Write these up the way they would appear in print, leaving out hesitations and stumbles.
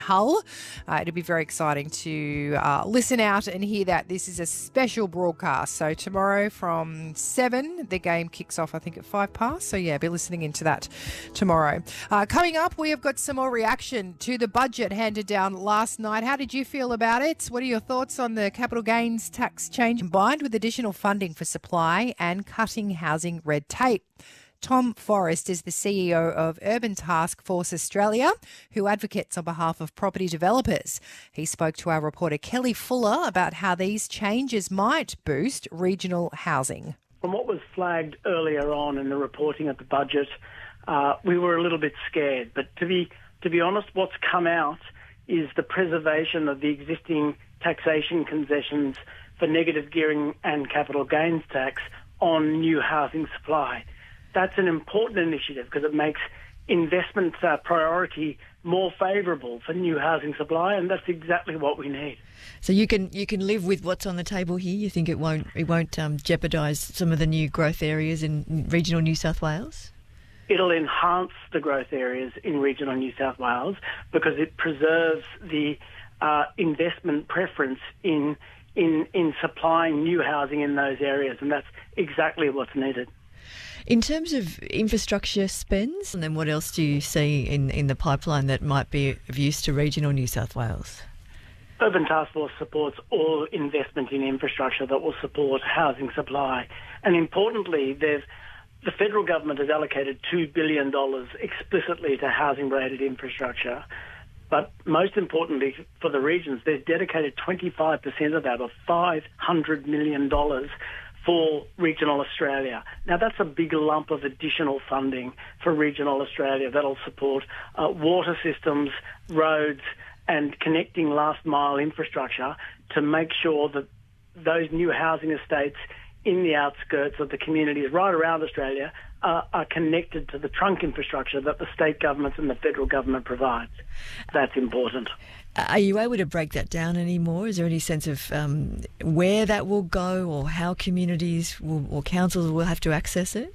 Hull. It'll be very exciting to listen out and hear that. This is a special broadcast. So tomorrow from 7, the game kicks off, I think, at 5 past. So, yeah, be listening into that tomorrow. Coming up, we have got some more reaction to the budget handed down last night. How did you feel about it? What are your thoughts on the capital gains tax change combined with additional funding for supply and cutting housing red tape? Tom Forrest is the CEO of Urban Task Force Australia, who advocates on behalf of property developers. He spoke to our reporter Kelly Fuller about how these changes might boost regional housing. From what was flagged earlier on in the reporting of the budget, we were a little bit scared. But to be honest, what's come out is the preservation of the existing taxation concessions for negative gearing and capital gains tax on new housing supply. That's an important initiative because it makes investment priority more favourable for new housing supply, and that's exactly what we need. So you can live with what's on the table here. You think it won't jeopardise some of the new growth areas in regional New South Wales? It'll enhance the growth areas in regional New South Wales because it preserves the investment preference in supplying new housing in those areas, and that's exactly what's needed. In terms of infrastructure spends, and then what else do you see in the pipeline that might be of use to regional New South Wales? Urban Task Force supports all investment in infrastructure that will support housing supply. And importantly, the federal government has allocated $2 billion explicitly to housing-related infrastructure. But most importantly for the regions, they've dedicated 25% of that, or $500 million, for regional Australia. Now, that's a big lump of additional funding for regional Australia that'll support water systems, roads, and connecting last-mile infrastructure to make sure that those new housing estates in the outskirts of the communities right around Australia are connected to the trunk infrastructure that the state governments and the federal government provides. That's important. Are you able to break that down anymore? Is there any sense of where that will go or how communities or councils will have to access it?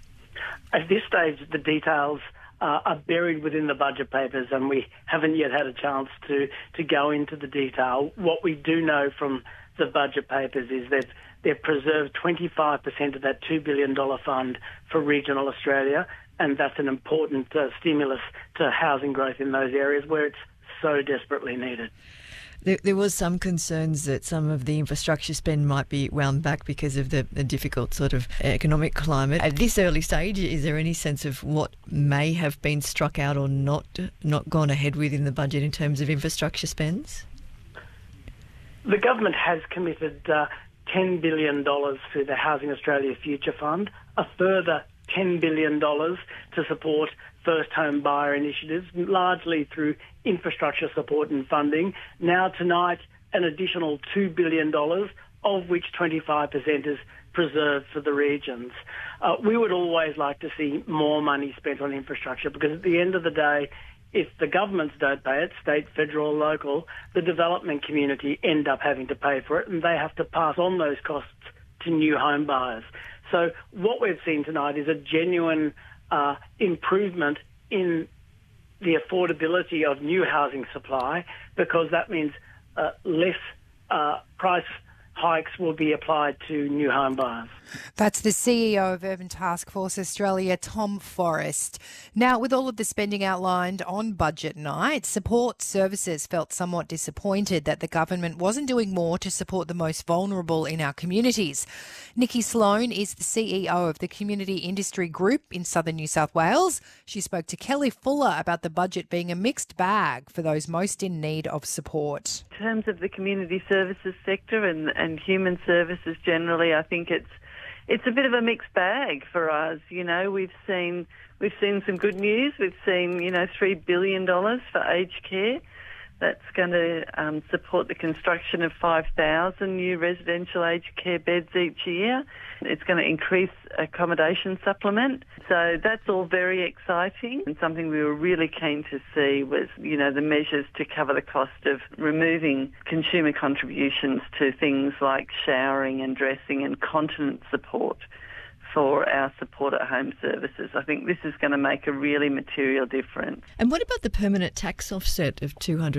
At this stage, the details are buried within the budget papers and we haven't yet had a chance to go into the detail. What we do know from the budget papers is that they've preserved 25% of that $2 billion fund for regional Australia, and that's an important stimulus to housing growth in those areas where it's so desperately needed. There was some concerns that some of the infrastructure spend might be wound back because of the difficult sort of economic climate. At this early stage, is there any sense of what may have been struck out or not gone ahead with in the budget in terms of infrastructure spends? The government has committed $10 billion to the Housing Australia Future Fund, a further $10 billion to support first home buyer initiatives, largely through infrastructure support and funding. Now tonight, an additional $2 billion, of which 25% is preserved for the regions. We would always like to see more money spent on infrastructure because at the end of the day, if the governments don't pay it, state, federal, local, the development community end up having to pay for it and they have to pass on those costs to new home buyers. So what we've seen tonight is a genuine improvement in the affordability of new housing supply because that means less price hikes will be applied to new home buyers. That's the CEO of Urban Task Force Australia, Tom Forrest. Now, with all of the spending outlined on budget night, support services felt somewhat disappointed that the government wasn't doing more to support the most vulnerable in our communities. Nikki Sloan is the CEO of the Community Industry Group in southern New South Wales. She spoke to Kelly Fuller about the budget being a mixed bag for those most in need of support. In terms of the community services sector and human services generally, I think it's a bit of a mixed bag for us. You know, we've seen some good news. We've seen, $3 billion for aged care. That's going to support the construction of 5,000 new residential aged care beds each year. It's going to increase accommodation supplement. So that's all very exciting. And something we were really keen to see was, the measures to cover the cost of removing consumer contributions to things like showering and dressing and continence support for our support at home services. I think this is going to make a really material difference. And what about the permanent tax offset of $200?